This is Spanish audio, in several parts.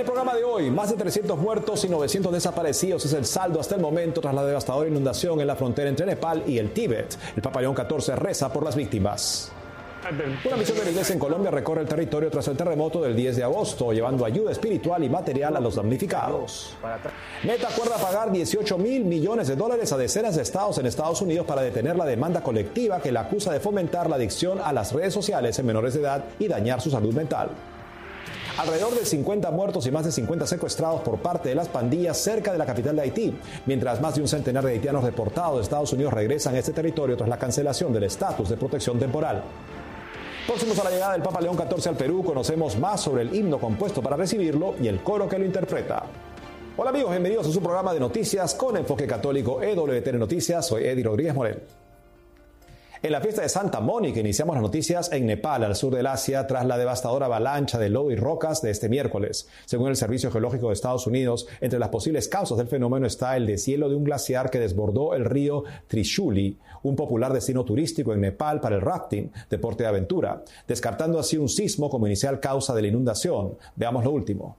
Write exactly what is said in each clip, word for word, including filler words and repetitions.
el programa de hoy, más de trescientos muertos y novecientos desaparecidos es el saldo hasta el momento tras la devastadora inundación en la frontera entre Nepal y el Tíbet. El Papa León catorce reza por las víctimas. Una misión de la Iglesia en Colombia recorre el territorio tras el terremoto del diez de agosto, llevando ayuda espiritual y material a los damnificados. Meta acuerda pagar dieciocho mil millones de dólares a decenas de estados en Estados Unidos para detener la demanda colectiva que la acusa de fomentar la adicción a las redes sociales en menores de edad y dañar su salud mental. Alrededor de cincuenta muertos y más de cincuenta secuestrados por parte de las pandillas cerca de la capital de Haití, mientras más de un centenar de haitianos deportados de Estados Unidos regresan a este territorio tras la cancelación del estatus de protección temporal. Próximos a la llegada del Papa León catorce al Perú, conocemos más sobre el himno compuesto para recibirlo y el coro que lo interpreta. Hola amigos, bienvenidos a su programa de noticias con enfoque católico E W T N Noticias. Soy Eddie Rodríguez Morel. En la fiesta de Santa Mónica iniciamos las noticias en Nepal, al sur del Asia, tras la devastadora avalancha de lodo y rocas de este miércoles. Según el Servicio Geológico de Estados Unidos, entre las posibles causas del fenómeno está el deshielo de un glaciar que desbordó el río Trishuli, un popular destino turístico en Nepal para el rafting, deporte de aventura, descartando así un sismo como inicial causa de la inundación. Veamos lo último.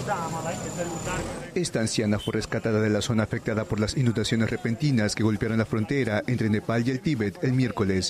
Esta anciana fue rescatada de la zona afectada por las inundaciones repentinas que golpearon la frontera entre Nepal y el Tíbet el miércoles.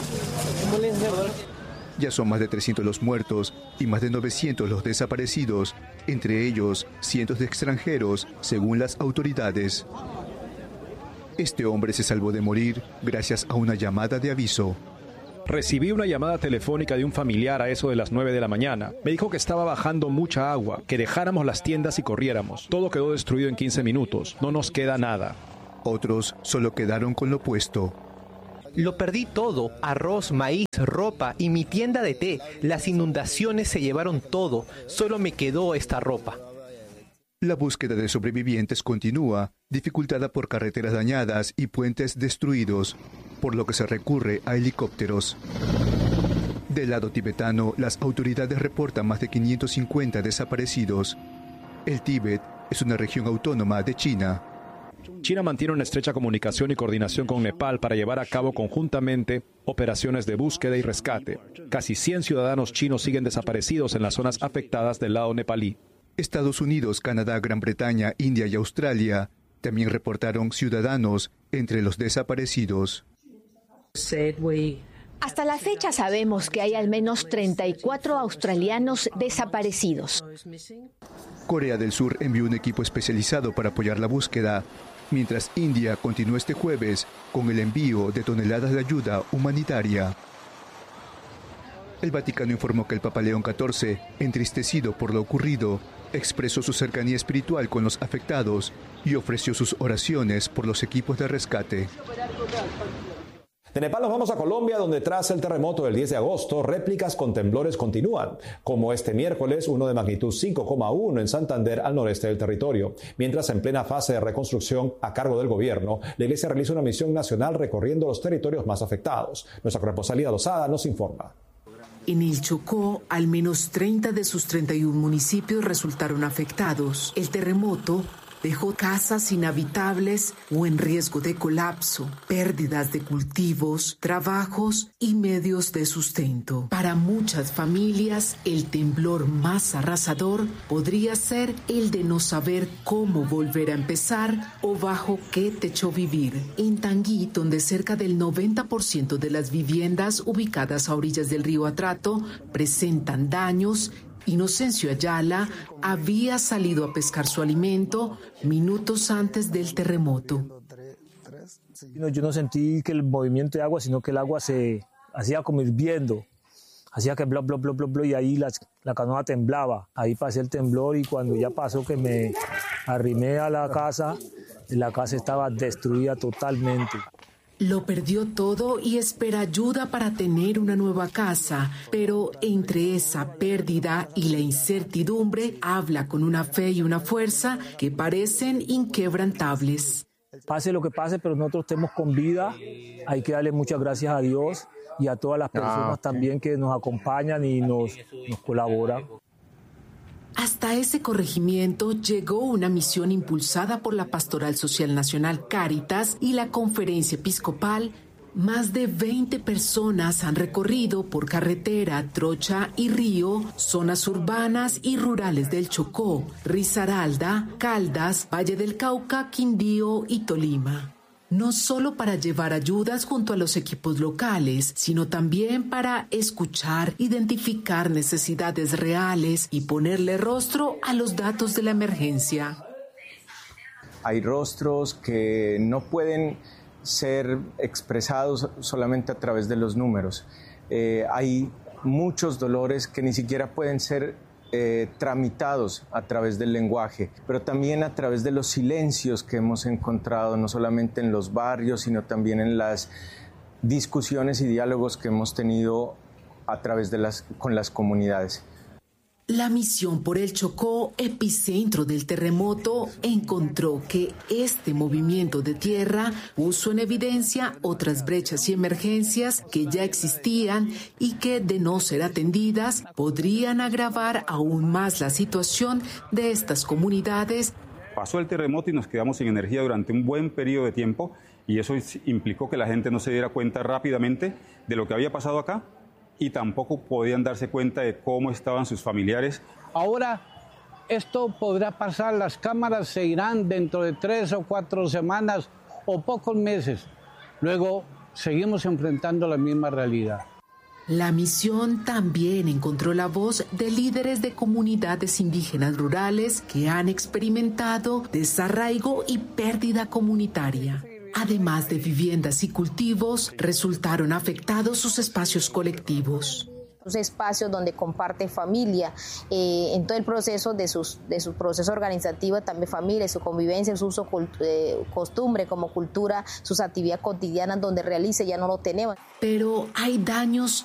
Ya son más de trescientos los muertos y más de novecientos los desaparecidos, entre ellos cientos de extranjeros, según las autoridades. Este hombre se salvó de morir gracias a una llamada de aviso. Recibí una llamada telefónica de un familiar a eso de las nueve de la mañana. Me dijo que estaba bajando mucha agua, que dejáramos las tiendas y corriéramos. Todo quedó destruido en quince minutos. No nos queda nada. Otros solo quedaron con lo puesto. Lo perdí todo, arroz, maíz, ropa y mi tienda de té. Las inundaciones se llevaron todo, solo me quedó esta ropa. La búsqueda de sobrevivientes continúa, dificultada por carreteras dañadas y puentes destruidos, por lo que se recurre a helicópteros. Del lado tibetano, las autoridades reportan más de quinientos cincuenta desaparecidos. El Tíbet es una región autónoma de China. China mantiene una estrecha comunicación y coordinación con Nepal para llevar a cabo conjuntamente operaciones de búsqueda y rescate. Casi cien ciudadanos chinos siguen desaparecidos en las zonas afectadas del lado nepalí. Estados Unidos, Canadá, Gran Bretaña, India y Australia también reportaron ciudadanos entre los desaparecidos. Hasta la fecha sabemos que hay al menos treinta y cuatro australianos desaparecidos. Corea del Sur envió un equipo especializado para apoyar la búsqueda, mientras India continuó este jueves con el envío de toneladas de ayuda humanitaria. El Vaticano informó que el Papa León catorce, entristecido por lo ocurrido, expresó su cercanía espiritual con los afectados y ofreció sus oraciones por los equipos de rescate. De Nepal nos vamos a Colombia, donde tras el terremoto del diez de agosto, réplicas con temblores continúan, como este miércoles, uno de magnitud cinco coma uno en Santander, al noreste del territorio. Mientras, en plena fase de reconstrucción a cargo del gobierno, la Iglesia realiza una misión nacional recorriendo los territorios más afectados. Nuestra corresponsal Lida Lozada nos informa. En el Chocó, al menos treinta de sus treinta y un municipios resultaron afectados. El terremoto dejó casas inhabitables o en riesgo de colapso, pérdidas de cultivos, trabajos y medios de sustento. Para muchas familias, el temblor más arrasador podría ser el de no saber cómo volver a empezar o bajo qué techo vivir. En Tanguy, donde cerca del noventa por ciento de las viviendas ubicadas a orillas del río Atrato presentan daños, Inocencio Ayala había salido a pescar su alimento minutos antes del terremoto. Yo no sentí que el movimiento de agua, sino que el agua se hacía como hirviendo. Hacía que bla, bla, bla, bla, bla, y ahí la, la canoa temblaba. Ahí pasé el temblor y cuando ya pasó que me arrimé a la casa, la casa estaba destruida totalmente. Lo perdió todo y espera ayuda para tener una nueva casa, pero entre esa pérdida y la incertidumbre habla con una fe y una fuerza que parecen inquebrantables. Pase lo que pase, pero nosotros estemos con vida, hay que darle muchas gracias a Dios y a todas las personas ah, también que nos acompañan y nos, nos colaboran. Hasta ese corregimiento llegó una misión impulsada por la Pastoral Social Nacional Cáritas y la Conferencia Episcopal Más de veinte personas han recorrido por carretera, trocha y río zonas urbanas y rurales del Chocó, Risaralda, Caldas, Valle del Cauca, Quindío y Tolima. No solo para llevar ayudas junto a los equipos locales, sino también para escuchar, identificar necesidades reales y ponerle rostro a los datos de la emergencia. Hay rostros que no pueden ser expresados solamente a través de los números. Eh, hay muchos dolores que ni siquiera pueden ser eh, tramitados a través del lenguaje, pero también a través de los silencios que hemos encontrado, no solamente en los barrios, sino también en las discusiones y diálogos que hemos tenido a través de las, con las comunidades. La misión por el Chocó, epicentro del terremoto, encontró que este movimiento de tierra puso en evidencia otras brechas y emergencias que ya existían y que, de no ser atendidas, podrían agravar aún más la situación de estas comunidades. Pasó el terremoto y nos quedamos sin energía durante un buen periodo de tiempo y eso implicó que la gente no se diera cuenta rápidamente de lo que había pasado acá, y tampoco podían darse cuenta de cómo estaban sus familiares. Ahora esto podrá pasar, las cámaras se irán dentro de tres o cuatro semanas o pocos meses. Luego seguimos enfrentando la misma realidad. La misión también encontró la voz de líderes de comunidades indígenas rurales que han experimentado desarraigo y pérdida comunitaria. Además de viviendas y cultivos, resultaron afectados sus espacios colectivos. Espacios donde comparte familia, eh, en todo el proceso de, sus, de su proceso organizativo, también familia, su convivencia, su uso, eh, costumbre como cultura, sus actividades cotidianas donde realice, ya no lo tenemos. Pero hay daños